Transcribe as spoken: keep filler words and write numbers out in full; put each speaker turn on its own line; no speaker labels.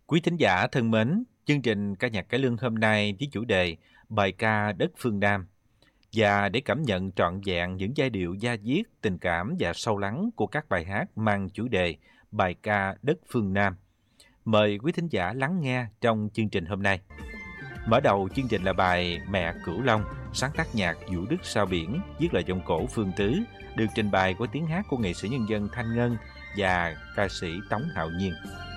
Quý thính giả thân mến, chương trình ca nhạc cải lương hôm nay với chủ đề bài ca đất phương Nam. Và để cảm nhận trọn vẹn những giai điệu da diết, tình cảm và sâu lắng của các bài hát mang chủ đề bài ca đất phương Nam. Mời quý thính giả lắng nghe trong chương trình hôm nay. Mở đầu chương trình là bài Mẹ Cửu Long, sáng tác nhạc Vũ Đức Sao Biển, viết lời giọng cổ Phương Tứ, được trình bày qua tiếng hát của nghệ sĩ nhân dân Thanh Ngân và ca sĩ Tống Hạo Nhiên.